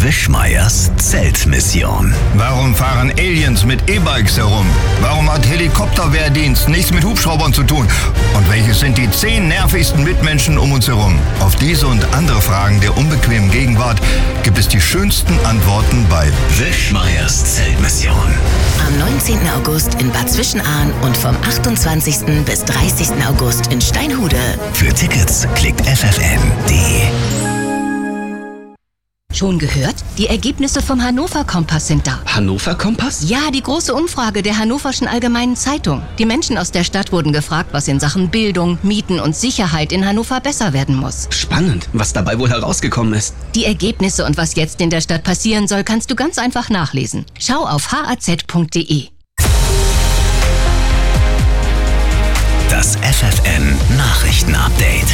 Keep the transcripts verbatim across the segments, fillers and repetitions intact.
Wischmeiers Zeltmission. Warum fahren Aliens mit E-Bikes herum? Warum hat Helikopterwehrdienst nichts mit Hubschraubern zu tun? Und welche sind die zehn nervigsten Mitmenschen um uns herum? Auf diese und andere Fragen der unbequemen Gegenwart gibt es die schönsten Antworten bei Wischmeiers Zeltmission. Am neunzehnten August in Bad Zwischenahn und vom achtundzwanzigsten bis dreißigsten August in Steinhude. Für Tickets klickt f f n punkt d e. Schon gehört? Die Ergebnisse vom Hannover-Kompass sind da. Hannover-Kompass? Ja, die große Umfrage der Hannoverschen Allgemeinen Zeitung. Die Menschen aus der Stadt wurden gefragt, was in Sachen Bildung, Mieten und Sicherheit in Hannover besser werden muss. Spannend, was dabei wohl herausgekommen ist. Die Ergebnisse und was jetzt in der Stadt passieren soll, kannst du ganz einfach nachlesen. Schau auf h a z punkt d e. Das F F N Nachrichtenupdate.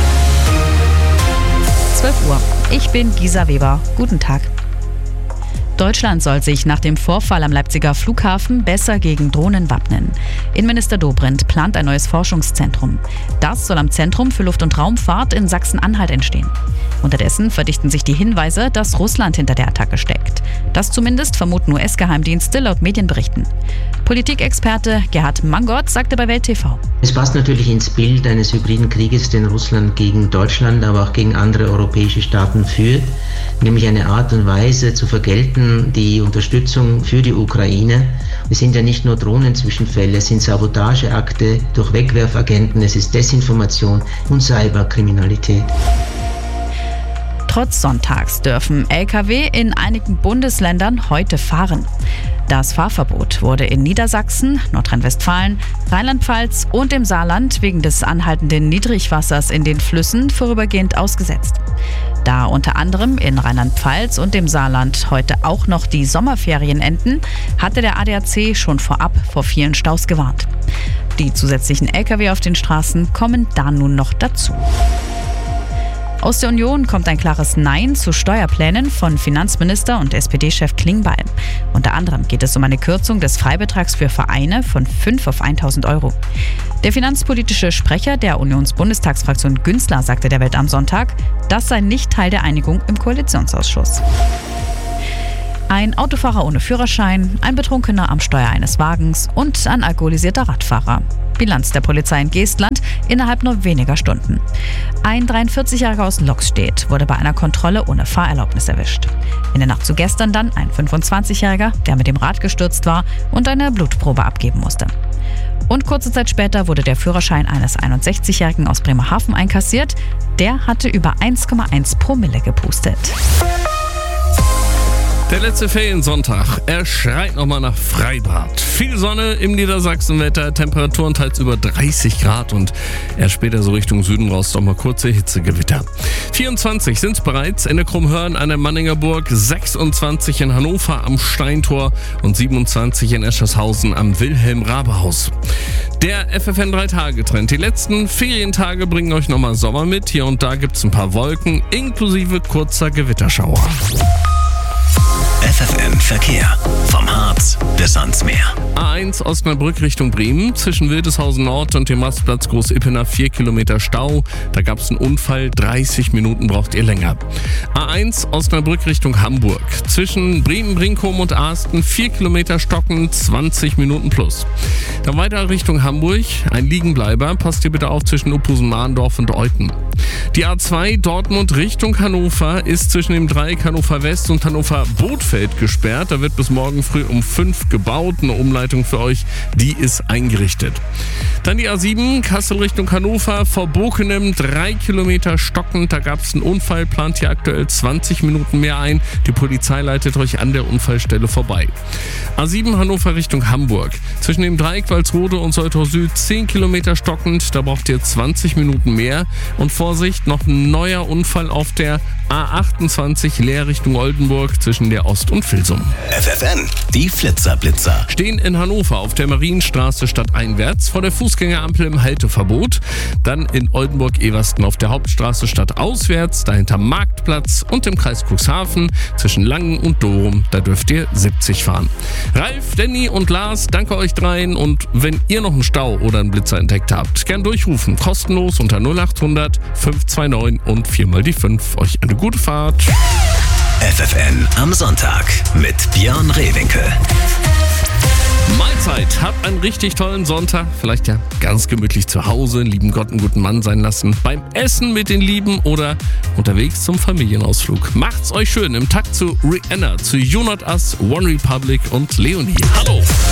zwölf Uhr. Ich bin Gisa Weber. Guten Tag. Deutschland soll sich nach dem Vorfall am Leipziger Flughafen besser gegen Drohnen wappnen. Innenminister Dobrindt plant ein neues Forschungszentrum. Das soll am Zentrum für Luft- und Raumfahrt in Sachsen-Anhalt entstehen. Unterdessen verdichten sich die Hinweise, dass Russland hinter der Attacke steckt. Das zumindest vermuten U S-Geheimdienste laut Medienberichten. Politikexperte Gerhard Mangott sagte bei Welt T V. Es passt natürlich ins Bild eines hybriden Krieges, den Russland gegen Deutschland, aber auch gegen andere europäische Staaten führt, nämlich eine Art und Weise zu vergelten, die Unterstützung für die Ukraine. Es sind ja nicht nur Drohnenzwischenfälle, es sind Sabotageakte durch Wegwerfagenten, es ist Desinformation und Cyberkriminalität. Trotz Sonntags dürfen L K W in einigen Bundesländern heute fahren. Das Fahrverbot wurde in Niedersachsen, Nordrhein-Westfalen, Rheinland-Pfalz und im Saarland wegen des anhaltenden Niedrigwassers in den Flüssen vorübergehend ausgesetzt. Da unter anderem in Rheinland-Pfalz und dem Saarland heute auch noch die Sommerferien enden, hatte der A D A C schon vorab vor vielen Staus gewarnt. Die zusätzlichen L K W auf den Straßen kommen da nun noch dazu. Aus der Union kommt ein klares Nein zu Steuerplänen von Finanzminister und S P D-Chef Klingbeil. Unter anderem geht es um eine Kürzung des Freibetrags für Vereine von fünf auf tausend Euro. Der finanzpolitische Sprecher der Unionsbundestagsfraktion Günzler sagte der Welt am Sonntag, das sei nicht Teil der Einigung im Koalitionsausschuss. Ein Autofahrer ohne Führerschein, ein Betrunkener am Steuer eines Wagens und ein alkoholisierter Radfahrer. Bilanz der Polizei in Geestland innerhalb nur weniger Stunden. Ein dreiundvierzigjähriger aus Loxstedt wurde bei einer Kontrolle ohne Fahrerlaubnis erwischt. In der Nacht zu gestern dann ein fünfundzwanzigjähriger, der mit dem Rad gestürzt war und eine Blutprobe abgeben musste. Und kurze Zeit später wurde der Führerschein eines einundsechzigjährigen aus Bremerhaven einkassiert. Der hatte über eins Komma eins Promille gepustet. Der letzte Feriensonntag, er schreit nochmal nach Freibad. Viel Sonne im Niedersachsenwetter, Temperaturen teils über dreißig Grad und erst später so Richtung Süden raus nochmal kurze Hitzegewitter. vierundzwanzig sind es bereits in der Krummhörn an der Manningerburg, sechsundzwanzig in Hannover am Steintor und siebenundzwanzig in Eschershausen am Wilhelm-Rabe-Haus. Der F F N drei Tage Trend. Die letzten Ferientage bringen euch nochmal Sommer mit. Hier und da gibt es ein paar Wolken inklusive kurzer Gewitterschauer. F F N Verkehr. Vom Harz bis ans Meer. A eins Osnabrück Richtung Bremen. Zwischen Wildeshausen Nord und dem Rastplatz Groß-Ippener vier Kilometer Stau. Da gab es einen Unfall. dreißig Minuten braucht ihr länger. A eins Osnabrück Richtung Hamburg. Zwischen Bremen, Brinkum und Arsten vier Kilometer stocken. zwanzig Minuten plus. Dann weiter Richtung Hamburg. Ein Liegenbleiber. Passt ihr bitte auf zwischen Uphusen-Mahndorf und Euten. Die A zwei Dortmund Richtung Hannover ist zwischen dem Dreieck Hannover West und Hannover Bootfeld gesperrt. Da wird bis morgen früh um fünf gebaut. Eine Umleitung für euch, die ist eingerichtet. Dann die A sieben Kassel Richtung Hannover vor Bokenem, drei Kilometer stockend. Da gab es einen Unfall, plant hier aktuell zwanzig Minuten mehr ein. Die Polizei leitet euch an der Unfallstelle vorbei. A sieben Hannover Richtung Hamburg. Zwischen dem Dreieck Walsrode und Soltau Süd zehn Kilometer stockend. Da braucht ihr zwanzig Minuten mehr. Und Vorsicht, noch ein neuer Unfall auf der A achtundzwanzig Leer Richtung Oldenburg zwischen der Ost- und Vilsum. F F N, die Flitzerblitzer. Stehen in Hannover auf der Marienstraße stadteinwärts vor der Fußgängerampel im Halteverbot. Dann in Oldenburg-Eversten auf der Hauptstraße stadtauswärts, dahinter Marktplatz und im Kreis Cuxhaven zwischen Langen und Dorum. Da dürft ihr siebzig fahren. Ralf, Danny und Lars, danke euch dreien. Und wenn ihr noch einen Stau oder einen Blitzer entdeckt habt, gern durchrufen. Kostenlos unter null acht hundert fünf zwei neun und viermal die fünf. Euch eine gute Fahrt. F F N am Sonntag mit Björn Rehwinkel. Mahlzeit, habt einen richtig tollen Sonntag. Vielleicht ja ganz gemütlich zu Hause, lieben Gott einen guten Mann sein lassen. Beim Essen mit den Lieben oder unterwegs zum Familienausflug. Macht's euch schön im Takt zu Rihanna, zu You Not Us, One Republic und Leonie. Hallo!